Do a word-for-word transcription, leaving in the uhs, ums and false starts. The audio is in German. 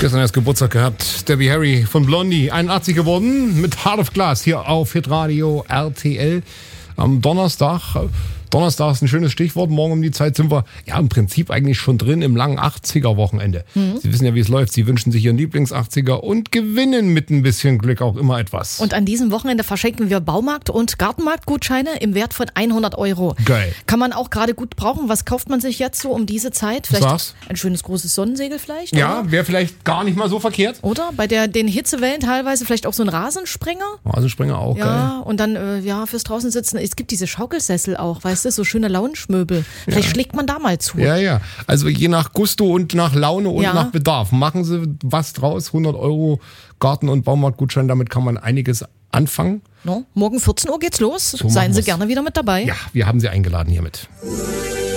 Gestern erst Geburtstag gehabt. Debbie Harry von Blondie, einundachtzig geworden, mit Heart of Glass hier auf Hitradio R T L am Donnerstag. Donnerstag ist ein schönes Stichwort. Morgen um die Zeit sind wir ja im Prinzip eigentlich schon drin im langen achtziger-Wochenende. Mhm. Sie wissen ja, wie es läuft. Sie wünschen sich Ihren Lieblings-achtziger und gewinnen mit ein bisschen Glück auch immer etwas. Und an diesem Wochenende verschenken wir Baumarkt- und Gartenmarktgutscheine im Wert von hundert Euro. Geil. Kann man auch gerade gut brauchen. Was kauft man sich jetzt so um diese Zeit? Vielleicht Sag's. Ein schönes großes Sonnensegel vielleicht? Ja, wäre vielleicht gar nicht mal so verkehrt. Oder? Bei der, den Hitzewellen teilweise vielleicht auch so ein Rasensprenger? Rasensprenger auch, ja, geil. Ja, und dann äh, ja fürs draußen sitzen. Es gibt diese Schaukelsessel auch, weißt du, so schöne Lounge-Möbel. Vielleicht ja. schlägt man da mal zu. Ja, ja. Also je nach Gusto und nach Laune und ja. nach Bedarf. Machen Sie was draus. hundert Euro Garten- und Baumarktgutschein. Damit kann man einiges anfangen. No, morgen vierzehn Uhr geht's los. So Seien Sie wir's. gerne wieder mit dabei. Ja, wir haben Sie eingeladen hiermit.